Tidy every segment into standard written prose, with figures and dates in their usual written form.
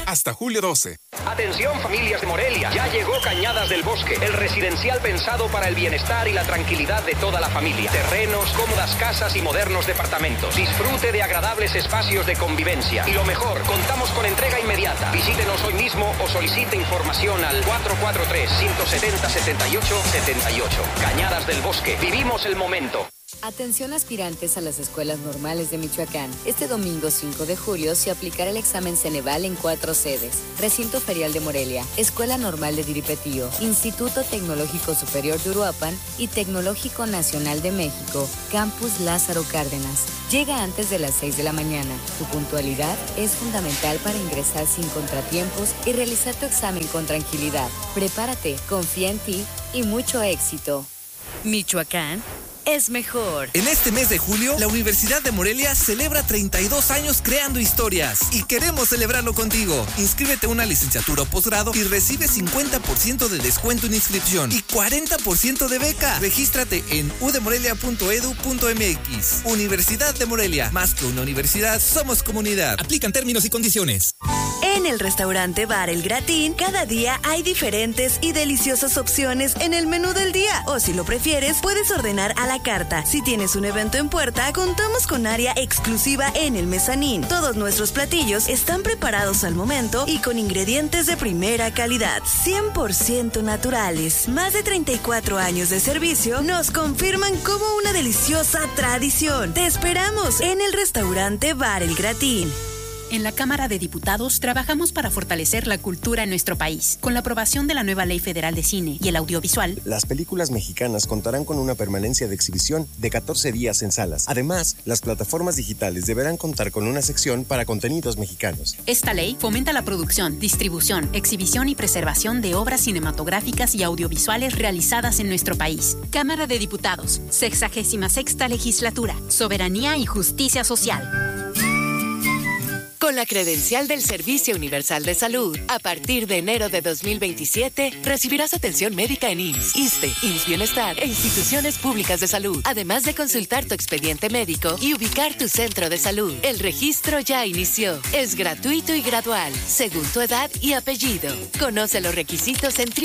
hasta julio 12. Atención, familias de Morelia, ya llegó Cañadas del Bosque, el residencial pensado para el bienestar y la tranquilidad de toda la familia. Terrenos, cómodas casas y modernos departamentos. Disfrute de agradables espacios de convivencia. Y lo mejor, contamos con entrega inmediata. Visítenos hoy mismo o solicite información al 443-170-7878. Cañadas del Bosque, vivimos el momento. Atención aspirantes a las escuelas normales de Michoacán. Este domingo 5 de julio se aplicará el examen Ceneval en 4 sedes. Recinto Ferial de Morelia, Escuela Normal de Diripetío, Instituto Tecnológico Superior de Uruapan y Tecnológico Nacional de México, Campus Lázaro Cárdenas. Llega antes de las 6 de la mañana. Tu puntualidad es fundamental para ingresar sin contratiempos y realizar tu examen con tranquilidad. Prepárate, confía en ti y mucho éxito. Michoacán es mejor. En este mes de julio, la Universidad de Morelia celebra 32 años creando historias y queremos celebrarlo contigo. Inscríbete a una licenciatura o posgrado y recibe 50% de descuento en inscripción y 40% de beca. Regístrate en udemorelia.edu.mx. Universidad de Morelia, más que una universidad, somos comunidad. Aplican términos y condiciones. En el restaurante Bar El Gratín, cada día hay diferentes y deliciosas opciones en el menú del día. O si lo prefieres, puedes ordenar a la carta. Si tienes un evento en puerta, contamos con área exclusiva en el mezanín. Todos nuestros platillos están preparados al momento y con ingredientes de primera calidad, 100% naturales. Más de 34 años de servicio nos confirman como una deliciosa tradición. Te esperamos en el restaurante Bar El Gratín. En la Cámara de Diputados trabajamos para fortalecer la cultura en nuestro país. Con la aprobación de la nueva Ley Federal de Cine y el Audiovisual, las películas mexicanas contarán con una permanencia de exhibición de 14 días en salas. Además, las plataformas digitales deberán contar con una sección para contenidos mexicanos. Esta ley fomenta la producción, distribución, exhibición y preservación de obras cinematográficas y audiovisuales realizadas en nuestro país. Cámara de Diputados, 66ª Legislatura, Soberanía y Justicia Social. Con la credencial del Servicio Universal de Salud, a partir de enero de 2027, recibirás atención médica en IMSS, ISSSTE, IMSS Bienestar e instituciones públicas de salud, además de consultar tu expediente médico y ubicar tu centro de salud. El registro ya inició. Es gratuito y gradual, según tu edad y apellido. Conoce los requisitos en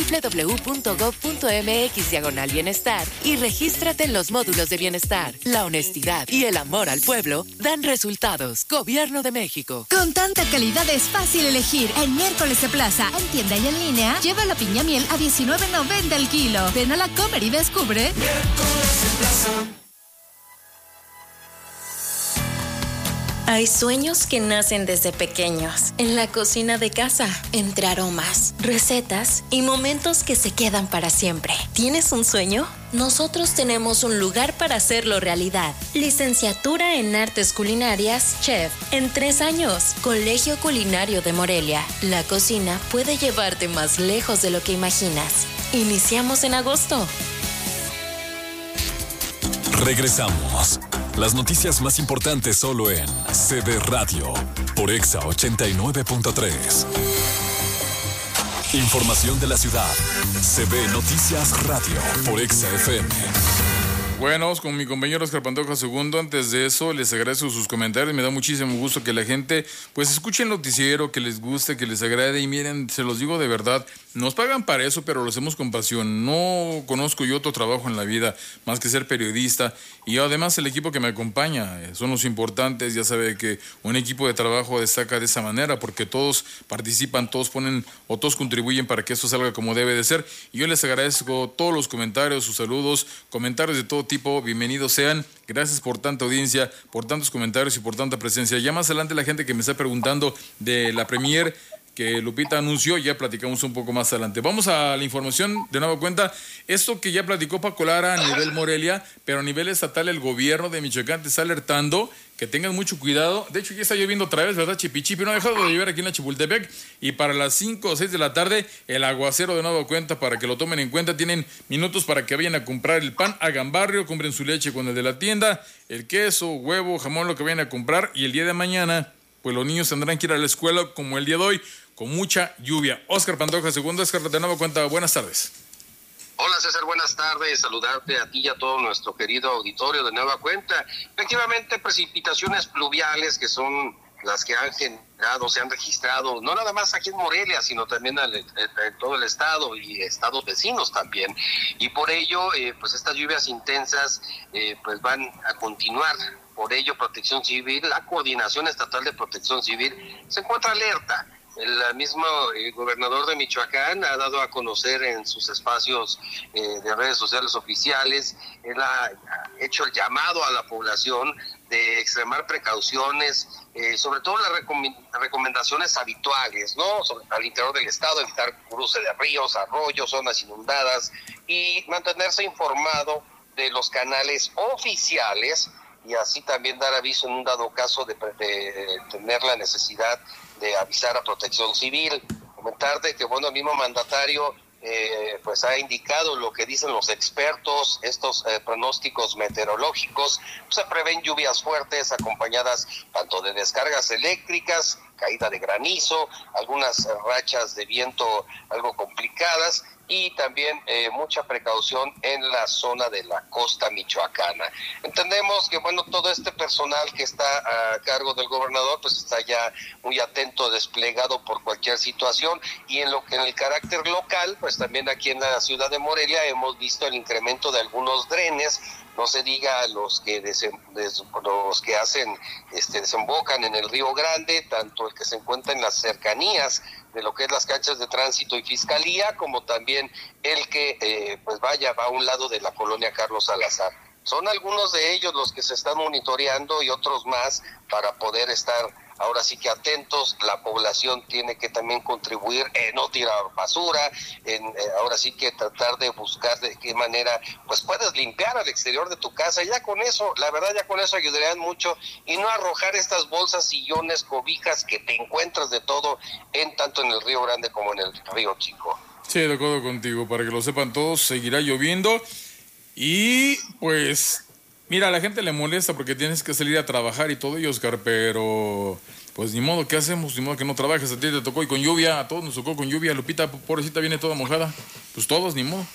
www.gov.mx/bienestar y regístrate en los módulos de bienestar. La honestidad y el amor al pueblo dan resultados. Gobierno de México. Con tanta calidad es fácil elegir. En Miércoles de Plaza, en tienda y en línea, lleva la piña miel a $19.90 el kilo. Ven a la Comer y descubre. Miércoles de Plaza. Hay sueños que nacen desde pequeños, en la cocina de casa, entre aromas, recetas y momentos que se quedan para siempre. ¿Tienes un sueño? Nosotros tenemos un lugar para hacerlo realidad. Licenciatura en Artes Culinarias, Chef, en 3 años. Colegio Culinario de Morelia. La cocina puede llevarte más lejos de lo que imaginas. Iniciamos en agosto. Regresamos. Las noticias más importantes solo en CB Radio por Exa 89.3. Información de la ciudad. CB Noticias Radio por Exa FM. Bueno, con mi compañero Oscar Pantoja II, antes de eso les agradezco sus comentarios, me da muchísimo gusto que la gente pues escuche el noticiero, que les guste, que les agrade y miren, se los digo de verdad, nos pagan para eso, pero lo hacemos con pasión. No conozco yo otro trabajo en la vida más que ser periodista y además el equipo que me acompaña son los importantes. Ya sabe que un equipo de trabajo destaca de esa manera porque todos participan, todos ponen o todos contribuyen para que esto salga como debe de ser. Y yo les agradezco todos los comentarios, sus saludos, comentarios de todo tipo, bienvenidos sean. Gracias por tanta audiencia, por tantos comentarios y por tanta presencia. Ya más adelante la gente que me está preguntando de la premier que Lupita anunció, ya platicamos un poco más adelante. Vamos a la información de nueva cuenta. Esto que ya platicó Paco Lara a nivel Morelia, pero a nivel estatal el gobierno de Michoacán te está alertando que tengan mucho cuidado. De hecho ya está lloviendo otra vez, ¿verdad? Chipichipi, no ha dejado de llover aquí en la Chapultepec. Y para las 5 o 6 de la tarde, el aguacero de nueva cuenta para que lo tomen en cuenta. Tienen minutos para que vayan a comprar el pan, hagan barrio, compren su leche con el de la tienda, el queso, huevo, jamón, lo que vayan a comprar. Y el día de mañana, pues los niños tendrán que ir a la escuela como el día de hoy, con mucha lluvia. Oscar Pantoja II, Oscar, de nueva cuenta, buenas tardes. Hola César, buenas tardes, saludarte a ti y a todo nuestro querido auditorio de nueva cuenta. Efectivamente, precipitaciones pluviales que son las que han generado, se han registrado, no nada más aquí en Morelia, sino también en todo el estado y estados vecinos también. Y por ello, pues estas lluvias intensas pues van a continuar. Por ello, Protección Civil, la Coordinación Estatal de Protección Civil, se encuentra alerta. El mismo gobernador de Michoacán ha dado a conocer en sus espacios de redes sociales oficiales, él ha hecho el llamado a la población de extremar precauciones, sobre todo las recomendaciones habituales, ¿no? Al interior del estado, evitar cruce de ríos, arroyos, zonas inundadas y mantenerse informado de los canales oficiales y así también dar aviso en un dado caso de tener la necesidad de avisar a Protección Civil. Comentarte que, bueno, el mismo mandatario pues ha indicado lo que dicen los expertos, estos pronósticos meteorológicos, pues se prevén lluvias fuertes acompañadas tanto de descargas eléctricas, caída de granizo, algunas rachas de viento algo complicadas y también mucha precaución en la zona de la costa michoacana. Entendemos que, bueno, todo este personal que está a cargo del gobernador, pues está ya muy atento, desplegado por cualquier situación, y en el carácter local, pues también aquí en la ciudad de Morelia hemos visto el incremento de algunos drenes, no se diga los que desembocan en el Río Grande, tanto el que se encuentra en las cercanías de lo que es las canchas de tránsito y fiscalía, como también el que va a un lado de la colonia Carlos Salazar. Son algunos de ellos los que se están monitoreando y otros más para poder estar ahora sí que atentos. La población tiene que también contribuir en no tirar basura, ahora sí que tratar de buscar de qué manera pues puedes limpiar al exterior de tu casa. Ya con eso, la verdad, ya con eso ayudarían mucho, y no arrojar estas bolsas, sillones, cobijas que te encuentras de todo tanto en el Río Grande como en el Río Chico. Sí, de acuerdo contigo, para que lo sepan todos, seguirá lloviendo y pues mira, a la gente le molesta porque tienes que salir a trabajar y todo ello, Oscar, pero pues ni modo, ¿qué hacemos? Ni modo que no trabajes, a ti te tocó y con lluvia, a todos nos tocó con lluvia, Lupita, pobrecita, viene toda mojada, pues todos, ni modo.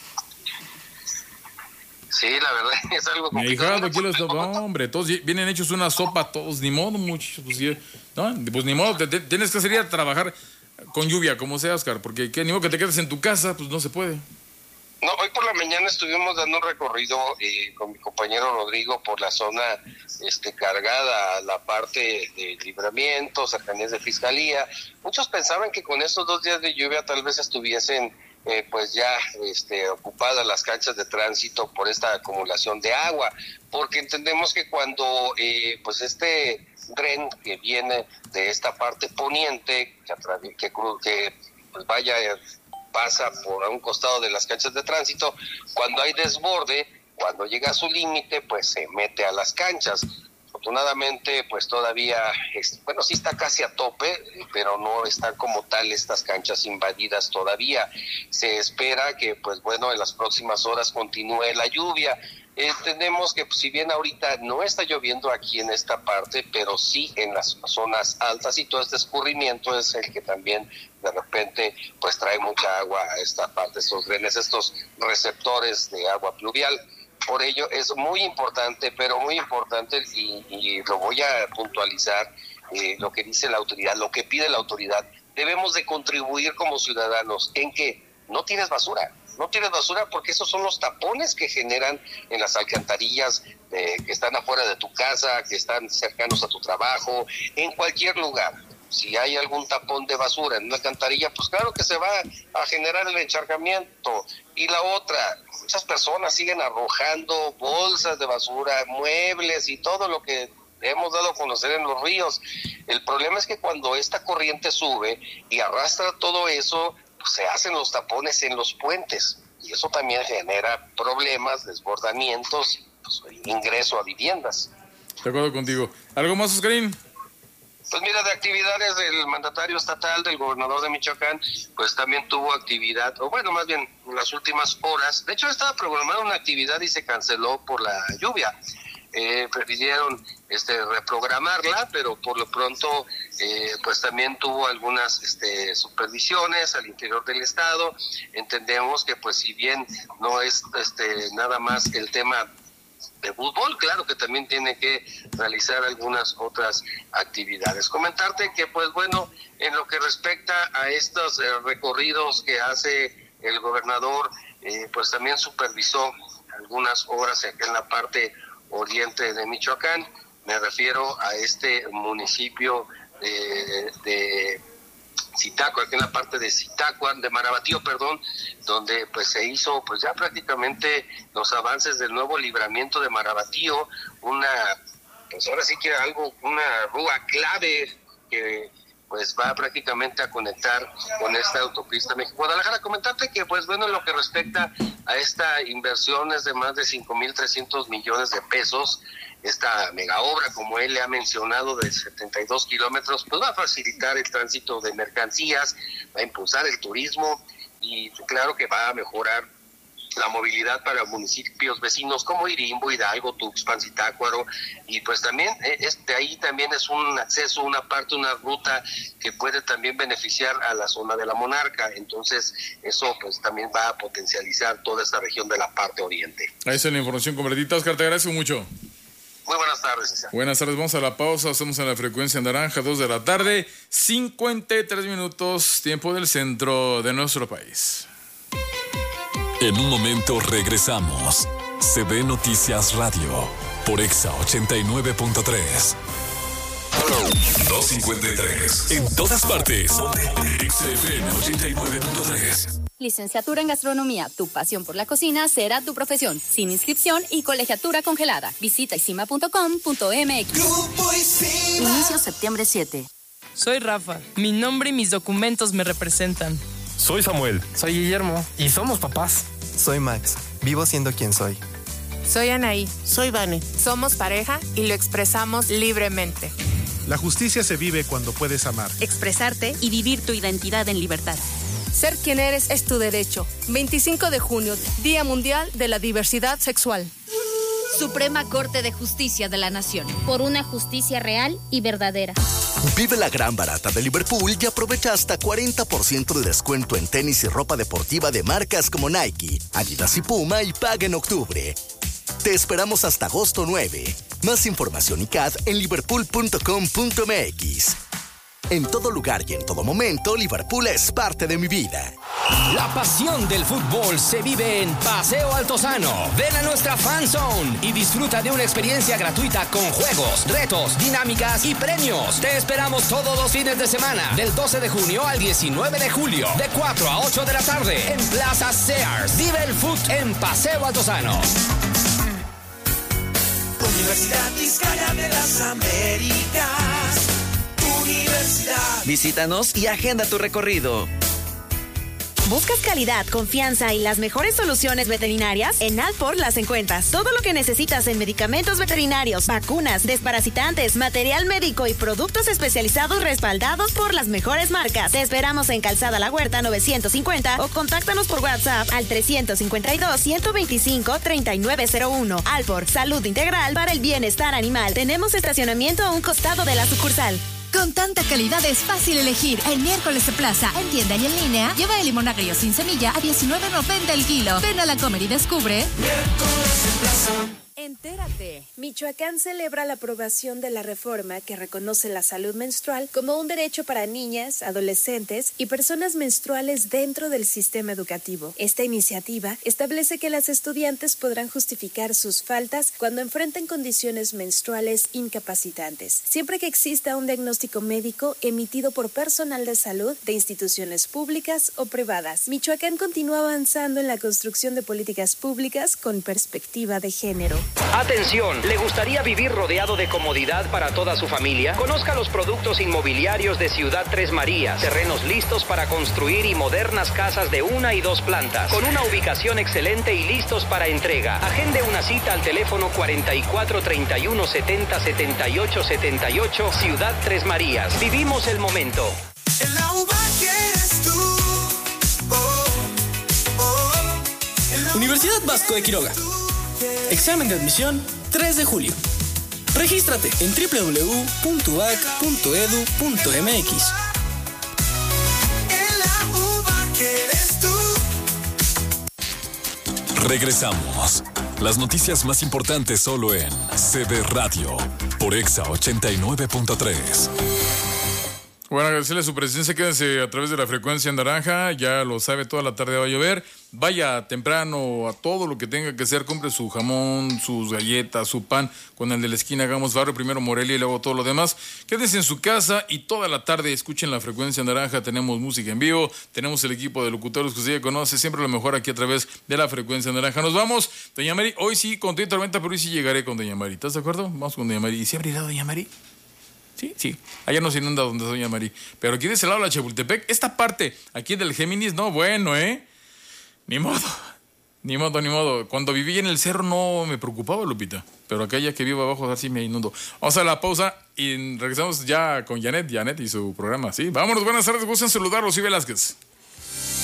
Sí, la verdad es algo complicado. Hombre, todos vienen hechos una sopa, todos, ni modo, muchachos, pues ni modo, tienes que salir a trabajar con lluvia, como sea, Oscar, porque ni modo que te quedes en tu casa, pues no se puede. No, hoy por la mañana estuvimos dando un recorrido con mi compañero Rodrigo por la zona cargada, la parte de Libramiento, cercanías de Fiscalía. Muchos pensaban que con estos 2 días de lluvia tal vez estuviesen ocupadas las canchas de tránsito por esta acumulación de agua, porque entendemos que cuando este tren que viene de esta parte poniente, pasa por un costado de las canchas de tránsito, cuando hay desborde, cuando llega a su límite, pues se mete a las canchas. Afortunadamente, pues todavía, sí está casi a tope, pero no están como tal estas canchas invadidas todavía. Se espera que, en las próximas horas continúe la lluvia. Entendemos que si bien ahorita no está lloviendo aquí en esta parte, pero sí en las zonas altas, y todo este escurrimiento es el que también de repente pues trae mucha agua a esta parte, estos drenes, estos receptores de agua pluvial. Por ello es muy importante, pero muy importante, y lo voy a puntualizar, lo que dice la autoridad, lo que pide la autoridad. Debemos de contribuir como ciudadanos en que no tires basura. No tires basura, porque esos son los tapones que generan en las alcantarillas que están afuera de tu casa, que están cercanos a tu trabajo, en cualquier lugar. Si hay algún tapón de basura en una alcantarilla, pues claro que se va a generar el encharcamiento. Y la otra, muchas personas siguen arrojando bolsas de basura, muebles y todo lo que hemos dado a conocer en los ríos. El problema es que cuando esta corriente sube y arrastra todo eso, se hacen los tapones en los puentes, y eso también genera problemas, desbordamientos, ingreso a viviendas. De acuerdo contigo. ¿Algo más, Oscarín? Pues mira, de actividades del mandatario estatal, del gobernador de Michoacán, pues también tuvo actividad, más bien en las últimas horas. De hecho, estaba programada una actividad y se canceló por la lluvia. Prefirieron reprogramarla, pero por lo pronto pues también tuvo algunas supervisiones al interior del estado. Entendemos que pues si bien no es nada más el tema de fútbol, claro que también tiene que realizar algunas otras actividades. Comentarte que, pues bueno, en lo que respecta a estos recorridos que hace el gobernador, pues también supervisó algunas obras acá en la parte oriente de Michoacán. Me refiero a este municipio de Zitácuaro, aquí en la parte de Zitácuaro, de Marabatío, perdón, donde pues se hizo pues ya prácticamente los avances del nuevo libramiento de Marabatío, pues ahora sí que una rúa clave que pues va prácticamente a conectar con esta autopista México-Guadalajara. Comentarte que, pues bueno, en lo que respecta a esta inversión es de más de 5,300 millones de pesos. Esta mega obra, como él le ha mencionado, de 72 kilómetros, pues va a facilitar el tránsito de mercancías, va a impulsar el turismo y claro que va a mejorar la movilidad para municipios vecinos como Irimbo, Hidalgo, Tuxpan, Zitácuaro, y pues también ahí también es un acceso, una ruta que puede también beneficiar a la zona de la Monarca. Entonces eso pues también va a potencializar toda esta región de la parte oriente. Ahí está la información completita, Oscar, te agradezco mucho. Muy buenas tardes, César. Buenas tardes, vamos a la pausa, estamos en la frecuencia naranja, 2 de la tarde, 53 minutos, tiempo del centro de nuestro país. En un momento regresamos. CB Noticias Radio por Exa 89.3. 253. En todas partes. XFM 89.3. Licenciatura en Gastronomía, tu pasión por la cocina será tu profesión, sin inscripción y colegiatura congelada. Visita isima.com.mx. Inicio septiembre 7. Soy Rafa, mi nombre y mis documentos me representan. Soy Samuel. Soy Guillermo. Y somos papás. Soy Max. Vivo siendo quien soy. Soy Anaí. Soy Vane. Somos pareja y lo expresamos libremente. La justicia se vive cuando puedes amar. Expresarte y vivir tu identidad en libertad. Ser quien eres es tu derecho. 25 de junio, Día Mundial de la Diversidad Sexual. Suprema Corte de Justicia de la Nación. Por una justicia real y verdadera. Vive la gran barata de Liverpool y aprovecha hasta 40% de descuento en tenis y ropa deportiva de marcas como Nike, Adidas y Puma y paga en octubre. Te esperamos hasta agosto 9. Más información y CAD en liverpool.com.mx. En todo lugar y en todo momento, Liverpool es parte de mi vida. La pasión del fútbol se vive en Paseo Altozano. Ven a nuestra Fan Zone y disfruta de una experiencia gratuita con juegos, retos, dinámicas y premios. Te esperamos todos los fines de semana, del 12 de junio al 19 de julio, de 4 a 8 de la tarde, en Plaza Sears. Vive el fut en Paseo Altozano. Universidad Vizcaya de las Américas. Universidad. Visítanos y agenda tu recorrido. ¿Buscas calidad, confianza y las mejores soluciones veterinarias? En Alfor las encuentras. Todo lo que necesitas en medicamentos veterinarios, vacunas, desparasitantes, material médico y productos especializados respaldados por las mejores marcas. Te esperamos en Calzada La Huerta 950 o contáctanos por WhatsApp al 352-125-3901. Alfor, salud integral para el bienestar animal. Tenemos estacionamiento a un costado de la sucursal. Con tanta calidad es fácil elegir. El miércoles de plaza, en tienda y en línea, lleva el limón agrio sin semilla a $19.90 el kilo. Ven a la Comer y descubre. Miércoles en plaza. Entérate. Michoacán celebra la aprobación de la reforma que reconoce la salud menstrual como un derecho para niñas, adolescentes y personas menstruales dentro del sistema educativo. Esta iniciativa establece que las estudiantes podrán justificar sus faltas cuando enfrenten condiciones menstruales incapacitantes, siempre que exista un diagnóstico médico emitido por personal de salud de instituciones públicas o privadas. Michoacán continúa avanzando en la construcción de políticas públicas con perspectiva de género. Atención, ¿le gustaría vivir rodeado de comodidad para toda su familia? Conozca los productos inmobiliarios de Ciudad Tres Marías. Terrenos listos para construir y modernas casas de 1 y 2 plantas, con una ubicación excelente y listos para entrega. Agende una cita al teléfono 44 31 70 78 78, Ciudad Tres Marías. Vivimos el momento. En la UBA quieres tú. Universidad Vasco de Quiroga. Examen de admisión 3 de julio. Regístrate en www.uac.edu.mx. En la UBA quieres tú. Regresamos. Las noticias más importantes solo en CB Radio, por Exa 89.3. Bueno, agradecerle su presencia, quédense a través de la frecuencia naranja, ya lo sabe, toda la tarde va a llover, vaya temprano a todo lo que tenga que hacer, compre su jamón, sus galletas, su pan, con el de la esquina hagamos barrio, primero Morelia y luego todo lo demás, quédense en su casa y toda la tarde escuchen la frecuencia naranja, tenemos música en vivo, tenemos el equipo de locutores que usted ya conoce, siempre lo mejor aquí a través de la frecuencia naranja. Nos vamos, Doña Mari, hoy sí, con tormenta, pero hoy sí llegaré con Doña Mari, ¿estás de acuerdo? Vamos con Doña Mari, ¿y si abrirá Doña Mari? Sí. Allá no se inunda donde es Doña Mari. Pero aquí de ese lado de la Chapultepec, esta parte aquí del Géminis, no, bueno, Ni modo. Cuando vivía en el cerro no me preocupaba, Lupita. Pero acá ya que vivo abajo, así me inundo. Vamos a la pausa y regresamos ya con Janet y su programa, ¿sí? Vámonos, buenas tardes, gusto en saludarlos, y Velázquez.